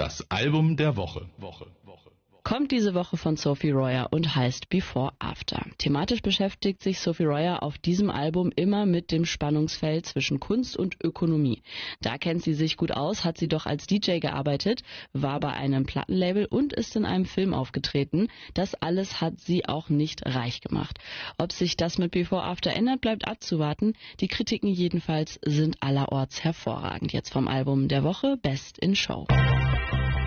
Das Album der Woche. Kommt diese Woche von Sophie Royer und heißt Before After. Thematisch beschäftigt sich Sophie Royer auf diesem Album immer mit dem Spannungsfeld zwischen Kunst und Ökonomie. Da kennt sie sich gut aus, hat sie doch als DJ gearbeitet, war bei einem Plattenlabel und ist in einem Film aufgetreten. Das alles hat sie auch nicht reich gemacht. Ob sich das mit Before After ändert, bleibt abzuwarten. Die Kritiken jedenfalls sind allerorts hervorragend. Jetzt vom Album der Woche Best in Show.